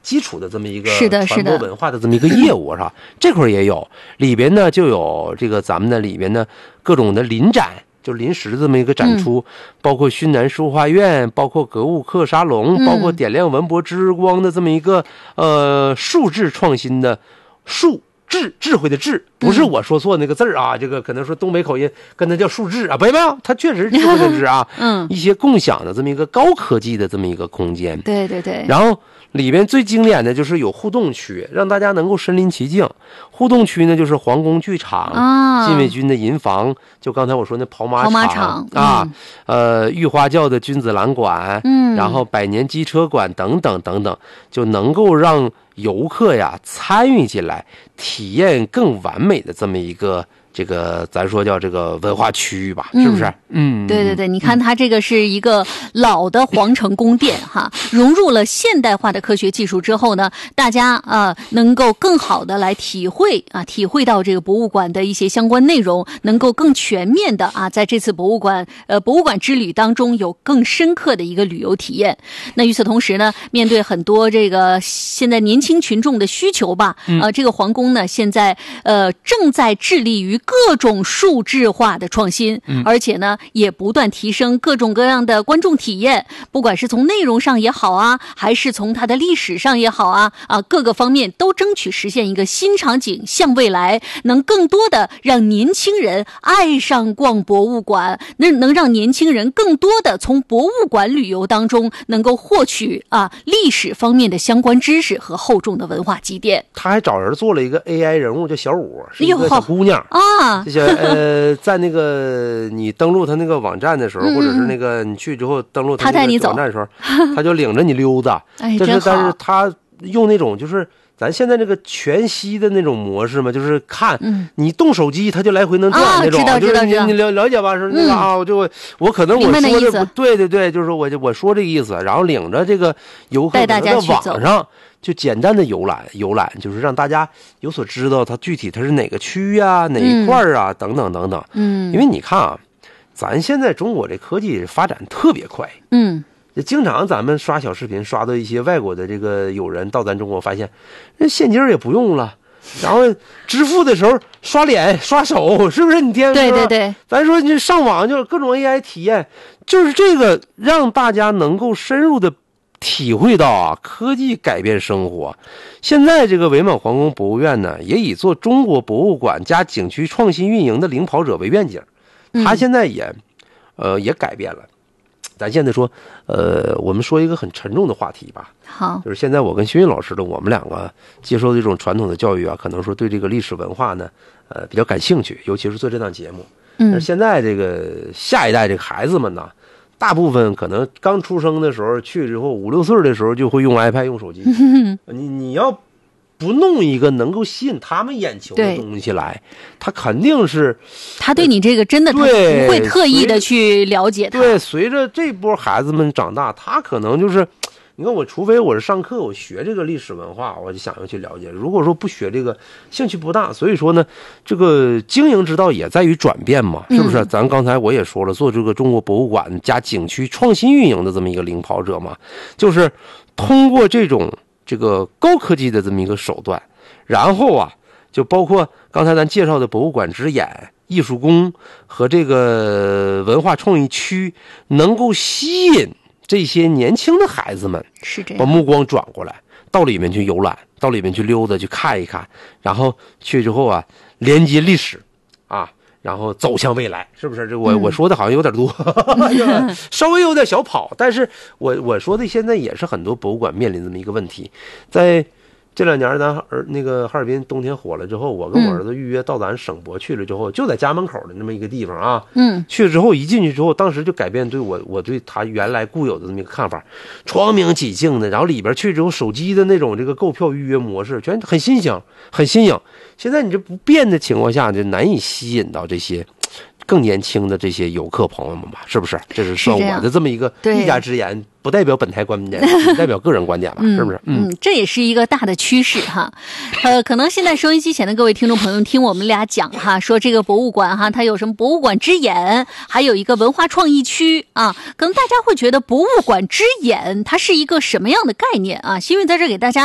基础的这么一个传播文化的这么一个业务是吧？这块也有，里边呢就有这个咱们的里边呢各种的临展。就临时的这么一个展出，包括勋南书画院，包括格物课沙龙，包括点亮文博之光的这么一个数智创新的智慧的智，不是我说错那个字啊，这个可能说东北口音跟它叫数智啊，没有，它确实是智慧的智啊，一些共享的这么一个高科技的这么一个空间， 对对对， 然后。里边最经典的就是有互动区，让大家能够身临其境。互动区呢，就是皇宫剧场、禁卫军的营房，就刚才我说那跑马场啊，御花轿的君子兰馆，然后百年机车馆等等等等，就能够让游客呀参与进来，体验更完美的这么一个。这个咱说叫这个文化区域吧，是不是？ 对对对，你看它这个是一个老的皇城宫殿哈，融入了现代化的科学技术之后呢，大家能够更好的来体会到这个博物馆的一些相关内容，能够更全面的在这次博物馆之旅当中有更深刻的一个旅游体验。那与此同时呢，面对很多这个现在年轻群众的需求吧，这个皇宫呢现在正在致力于各种数字化的创新，而且呢也不断提升各种各样的观众体验，不管是从内容上也好还是从它的历史上也好各个方面都争取实现一个新场景向未来，能更多的让年轻人爱上逛博物馆，能让年轻人更多的从博物馆旅游当中能够获取历史方面的相关知识和厚重的文化积淀。 他还找人做了一个 AI 人物叫小五，是一个小姑娘这些在那个你登录他那个网站的时候，或者是那个你去之后登录他那个网站的时候，他就领着你溜达。但是他用那种就是咱现在这个全息的那种模式嘛，就是看你动手机，他就来回能转那种。就是你了解吧？是那个我可能我说的不对，就是我说这个意思，然后领着这个游客在网上。就简单的游览，就是让大家有所知道，它具体它是哪个区啊，哪一块啊，等等等等。因为你看咱现在中国这科技发展特别快。经常咱们刷小视频，刷到一些外国的这个友人到咱中国，发现那现金也不用了，然后支付的时候刷脸刷手，是不是？你听， 对， 咱说你上网就是各种 AI 体验，就是这个让大家能够深入的。体会到科技改变生活。现在这个伪满皇宫博物院呢，也以做中国博物馆加景区创新运营的领跑者为愿景。他现在也改变了。咱现在说，我们说一个很沉重的话题吧。 好， 就是现在我跟薛韵老师的，我们两个接受这种传统的教育可能说对这个历史文化呢，比较感兴趣，尤其是做这档节目。但是现在这个下一代这个孩子们呢。大部分可能刚出生的时候去之后5、6岁的时候就会用 iPad 用手机，你要不弄一个能够吸引他们眼球的东西来，他肯定是他对你这个真的他不会特意的去了解他。 对，随着这波孩子们长大，他可能就是你看除非我是上课我学这个历史文化，我就想要去了解，如果说不学这个兴趣不大，所以说呢这个经营之道也在于转变嘛，是不是？咱刚才我也说了，做这个中国博物馆加景区创新运营的这么一个领跑者嘛，就是通过这个高科技的这么一个手段，然后就包括刚才咱介绍的博物馆之眼、艺术宫和这个文化创意区，能够吸引这些年轻的孩子们是这样， 把目光转过来，到里面去游览，到里面去溜达，去看一看，然后去之后连接历史然后走向未来，是不是？这我说的好像有点多，稍微有点小跑，但是我说的现在也是很多博物馆面临这么一个问题，在这2年咱那个哈尔滨冬天火了之后，我跟我儿子预约到咱省博去了之后，就在家门口的那么一个地方去了之后，一进去之后，当时就改变对我对他原来固有的那么一个看法，窗明几净的，然后里边去之后，手机的那种这个购票预约模式全很新颖，很新颖。现在你这不变的情况下，就难以吸引到这些更年轻的这些游客朋友们吧，是不是？这是算我的这么一个一家之言，不代表本台观点，只代表个人观点吧，是不是？ 这也是一个大的趋势哈。可能现在收音机前的各位听众朋友听我们俩讲说这个博物馆它有什么博物馆之眼，还有一个文化创意区可能大家会觉得博物馆之眼它是一个什么样的概念新韵在这给大家